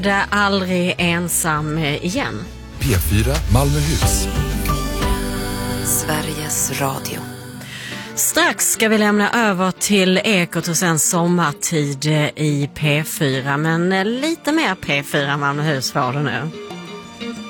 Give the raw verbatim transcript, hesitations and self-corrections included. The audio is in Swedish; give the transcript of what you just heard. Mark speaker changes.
Speaker 1: Det är aldrig ensam igen.
Speaker 2: P fyra Malmöhus.
Speaker 3: Sveriges Radio.
Speaker 1: Strax ska vi lämna över till Ekot och sen sommartid i P fyra. Men lite mer P fyra Malmöhus var det nu.